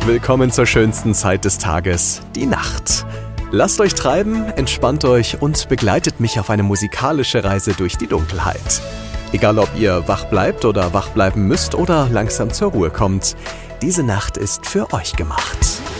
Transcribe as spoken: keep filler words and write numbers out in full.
Willkommen zur schönsten Zeit des Tages, die Nacht. Lasst euch treiben, entspannt euch und begleitet mich auf eine musikalische Reise durch die Dunkelheit. Egal ob ihr wach bleibt oder wach bleiben müsst oder langsam zur Ruhe kommt, diese Nacht ist für euch gemacht.